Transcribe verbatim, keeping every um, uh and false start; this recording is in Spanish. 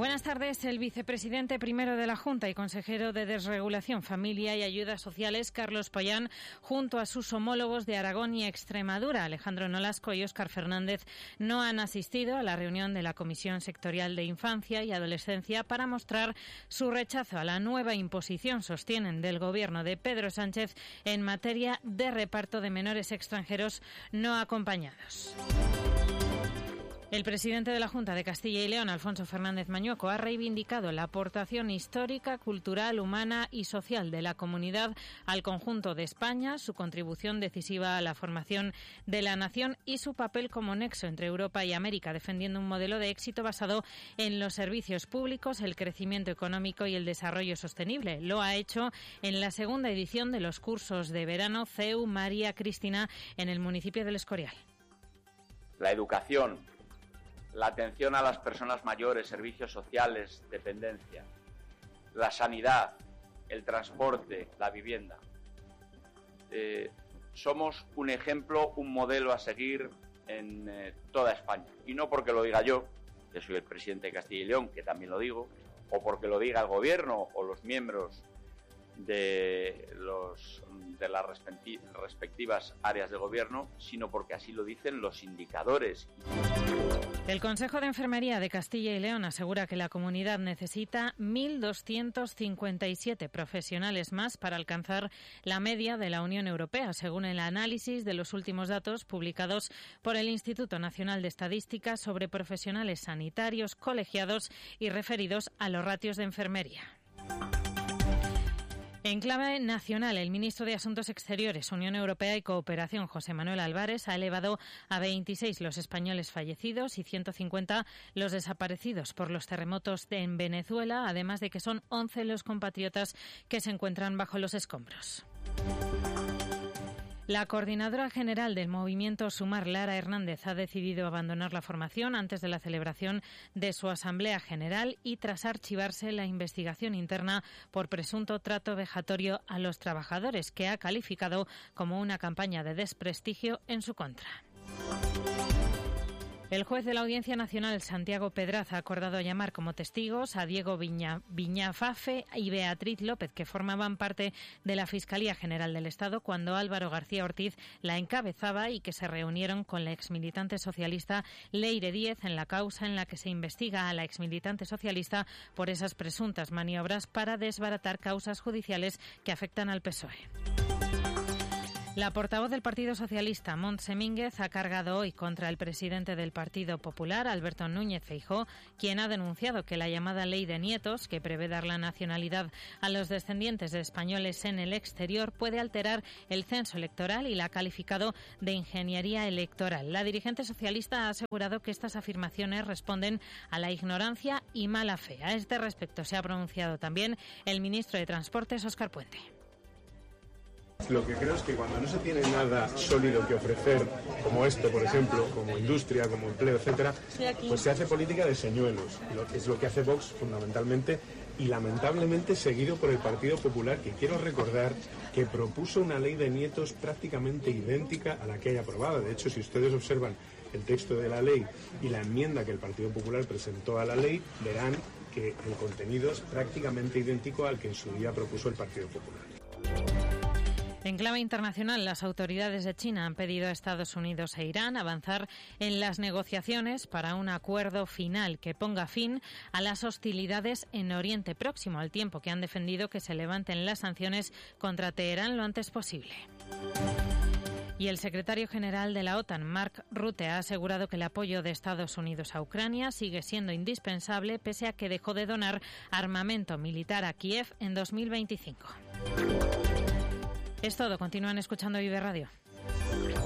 Buenas tardes. El vicepresidente primero de la Junta y consejero de Desregulación, Familia y Ayudas Sociales, Carlos Payán, junto a sus homólogos de Aragón y Extremadura, Alejandro Nolasco y Óscar Fernández, no han asistido a la reunión de la Comisión Sectorial de Infancia y Adolescencia para mostrar su rechazo a la nueva imposición, sostienen, del Gobierno de Pedro Sánchez en materia de reparto de menores extranjeros no acompañados. El presidente de la Junta de Castilla y León, Alfonso Fernández Mañueco, ha reivindicado la aportación histórica, cultural, humana y social de la comunidad al conjunto de España, su contribución decisiva a la formación de la nación y su papel como nexo entre Europa y América, defendiendo un modelo de éxito basado en los servicios públicos, el crecimiento económico y el desarrollo sostenible. Lo ha hecho en la segunda edición de los cursos de verano C E U María Cristina en el municipio del Escorial. La educación, la atención a las personas mayores, servicios sociales, dependencia, la sanidad, el transporte, la vivienda. Eh, somos un ejemplo, un modelo a seguir en eh, toda España. Y no porque lo diga yo, que soy el presidente de Castilla y León, que también lo digo, o porque lo diga el Gobierno o los miembros de, los, de las respectivas áreas de Gobierno, sino porque así lo dicen los indicadores. El Consejo de Enfermería de Castilla y León asegura que la comunidad necesita mil doscientos cincuenta y siete profesionales más para alcanzar la media de la Unión Europea, según el análisis de los últimos datos publicados por el Instituto Nacional de Estadística sobre profesionales sanitarios colegiados y referidos a los ratios de enfermería. En clave nacional, el ministro de Asuntos Exteriores, Unión Europea y Cooperación, José Manuel Álvarez, ha elevado a veintiséis los españoles fallecidos y ciento cincuenta los desaparecidos por los terremotos en Venezuela, además de que son once los compatriotas que se encuentran bajo los escombros. La coordinadora general del movimiento Sumar, Lara Hernández, ha decidido abandonar la formación antes de la celebración de su Asamblea General y tras archivarse la investigación interna por presunto trato vejatorio a los trabajadores, que ha calificado como una campaña de desprestigio en su contra. El juez de la Audiencia Nacional, Santiago Pedraz, ha acordado llamar como testigos a Diego Viña, Viñafafe y Beatriz López, que formaban parte de la Fiscalía General del Estado cuando Álvaro García Ortiz la encabezaba y que se reunieron con la exmilitante socialista Leire Díez en la causa en la que se investiga a la exmilitante socialista por esas presuntas maniobras para desbaratar causas judiciales que afectan al P S O E. La portavoz del Partido Socialista, Montse Mínguez, ha cargado hoy contra el presidente del Partido Popular, Alberto Núñez Feijóo, quien ha denunciado que la llamada Ley de Nietos, que prevé dar la nacionalidad a los descendientes de españoles en el exterior, puede alterar el censo electoral y la ha calificado de ingeniería electoral. La dirigente socialista ha asegurado que estas afirmaciones responden a la ignorancia y mala fe. A este respecto se ha pronunciado también el ministro de Transportes, Óscar Puente. Lo que creo es que cuando no se tiene nada sólido que ofrecer, como esto, por ejemplo, como industria, como empleo, etcétera, pues se hace política de señuelos, lo que es lo que hace Vox fundamentalmente y lamentablemente seguido por el Partido Popular, que quiero recordar que propuso una ley de nietos prácticamente idéntica a la que hay aprobada. De hecho, si ustedes observan el texto de la ley y la enmienda que el Partido Popular presentó a la ley, verán que el contenido es prácticamente idéntico al que en su día propuso el Partido Popular. En clave internacional, las autoridades de China han pedido a Estados Unidos e Irán avanzar en las negociaciones para un acuerdo final que ponga fin a las hostilidades en Oriente Próximo, al tiempo que han defendido que se levanten las sanciones contra Teherán lo antes posible. Y el secretario general de la OTAN, Mark Rutte, ha asegurado que el apoyo de Estados Unidos a Ucrania sigue siendo indispensable pese a que dejó de donar armamento militar a Kiev en dos mil veinticinco. Es todo. Continúan escuchando Vive Radio.